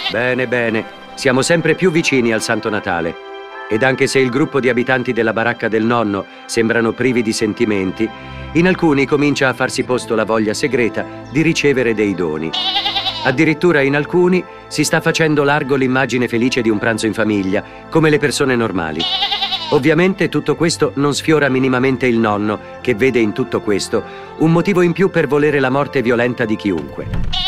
Bene, bene. Siamo sempre più vicini al Santo Natale. Ed anche se il gruppo di abitanti della baracca del nonno sembrano privi di sentimenti, in alcuni comincia a farsi posto la voglia segreta di ricevere dei doni. Addirittura in alcuni si sta facendo largo l'immagine felice di un pranzo in famiglia, come le persone normali. Ovviamente tutto questo non sfiora minimamente il nonno, che vede in tutto questo un motivo in più per volere la morte violenta di chiunque.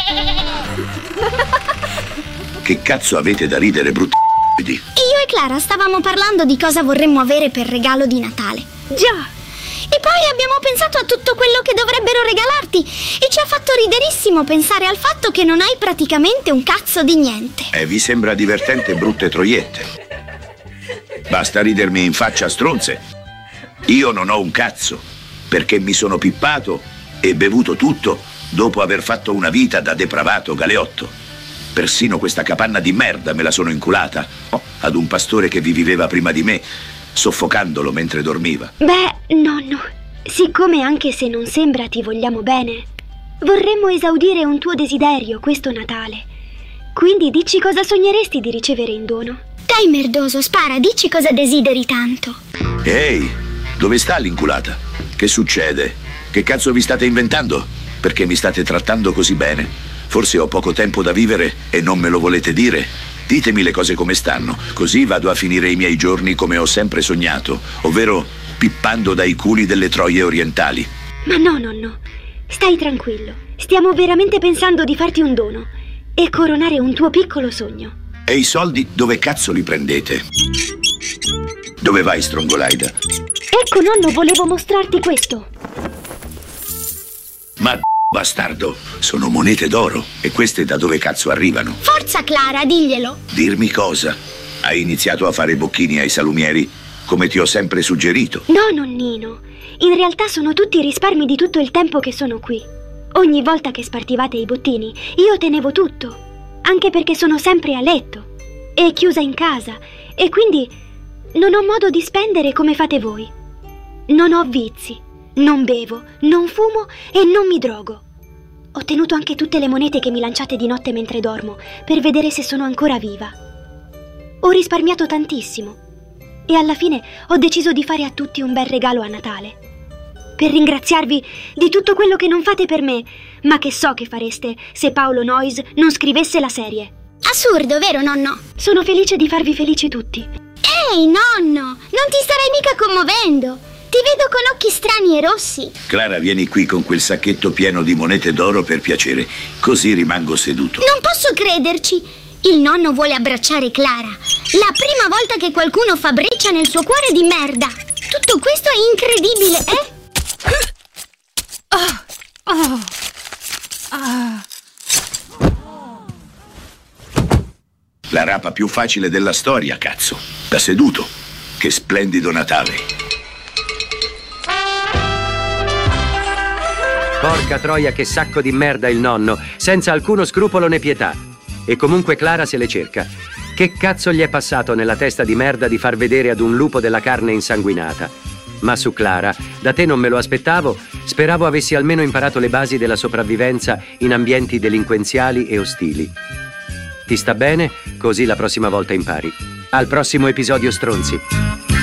Che cazzo avete da ridere, brutti? Io e Clara stavamo parlando di cosa vorremmo avere per regalo di Natale. Già! E poi abbiamo pensato a tutto quello che dovrebbero regalarti e ci ha fatto riderissimo pensare al fatto che non hai praticamente un cazzo di niente. Vi sembra divertente, brutte troiette? Basta ridermi in faccia, stronze. Io non ho un cazzo, perché mi sono pippato e bevuto tutto dopo aver fatto una vita da depravato galeotto. Persino questa capanna di merda me la sono inculata ad un pastore che vi viveva prima di me, soffocandolo mentre dormiva. Beh, nonno, siccome anche se non sembra ti vogliamo bene, vorremmo esaudire un tuo desiderio questo Natale. Quindi dici cosa sogneresti di ricevere in dono. Dai, merdoso, spara, dici cosa desideri tanto. Ehi, dove sta l'inculata? Che succede? Che cazzo vi state inventando? Perché mi state trattando così bene? Forse ho poco tempo da vivere e non me lo volete dire? Ditemi le cose come stanno, così vado a finire i miei giorni come ho sempre sognato, ovvero pippando dai culi delle troie orientali. Ma no, nonno, stai tranquillo. Stiamo veramente pensando di farti un dono e coronare un tuo piccolo sogno. E i soldi dove cazzo li prendete? Dove vai, Strongolaida? Ecco, nonno, volevo mostrarti questo. Ma bastardo, sono monete d'oro. E queste da dove cazzo arrivano? Forza, Clara, diglielo. Dirmi cosa? Hai iniziato a fare bocchini ai salumieri, come ti ho sempre suggerito? No, nonnino. In realtà sono tutti risparmi di tutto il tempo che sono qui. Ogni volta che spartivate i bottini, io tenevo tutto. Anche perché sono sempre a letto e chiusa in casa e quindi non ho modo di spendere come fate voi. Non ho vizi, non bevo, non fumo e non mi drogo. Ho tenuto anche tutte le monete che mi lanciate di notte mentre dormo per vedere se sono ancora viva. Ho risparmiato tantissimo e alla fine ho deciso di fare a tutti un bel regalo a Natale. Per ringraziarvi di tutto quello che non fate per me, ma che so che fareste se Paolo Noyes non scrivesse la serie. Assurdo, vero, nonno? Sono felice di farvi felici tutti. Ehi, nonno, non ti starai mica commuovendo. Ti vedo con occhi strani e rossi. Clara, vieni qui con quel sacchetto pieno di monete d'oro per piacere, così rimango seduto. Non posso crederci. Il nonno vuole abbracciare Clara. La prima volta che qualcuno fa breccia nel suo cuore di merda. Tutto questo è incredibile, eh? La rapa più facile della storia, cazzo. Da seduto. Che splendido Natale. Porca troia, che sacco di merda il nonno, senza alcuno scrupolo né pietà. E comunque Clara se le cerca. Che cazzo gli è passato nella testa di merda di far vedere ad un lupo della carne insanguinata? Ma su Clara, da te non me lo aspettavo, speravo avessi almeno imparato le basi della sopravvivenza in ambienti delinquenziali e ostili. Ti sta bene? Così la prossima volta impari. Al prossimo episodio, stronzi.